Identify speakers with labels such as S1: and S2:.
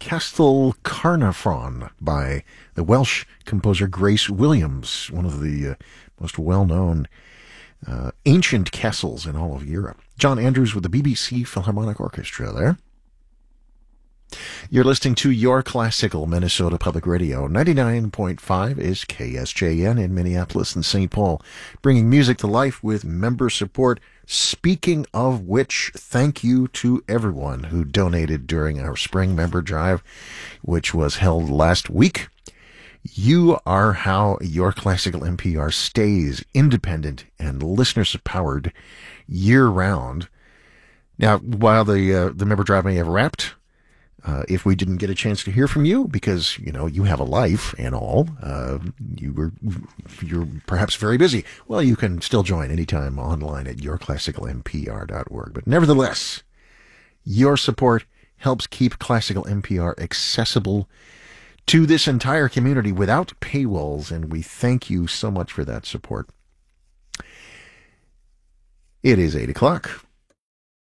S1: Castell Carnarvon by the Welsh composer Grace Williams, one of the most well-known ancient castles in all of Europe. John Andrews with the BBC Philharmonic Orchestra there. You're listening to Your Classical Minnesota Public Radio. 99.5 is KSJN in Minneapolis and St. Paul, bringing music to life with member support. Speaking of which, thank you to everyone who donated during our spring member drive, which was held last week. You are how Your Classical NPR stays independent and listener-powered year-round. Now, while the member drive may have wrapped, if we didn't get a chance to hear from you because, you have a life and all, you're perhaps very busy, well, you can still join anytime online at yourclassicalnpr.org. But nevertheless, your support helps keep Classical NPR accessible to this entire community without paywalls, and we thank you so much for that support. It is 8 o'clock.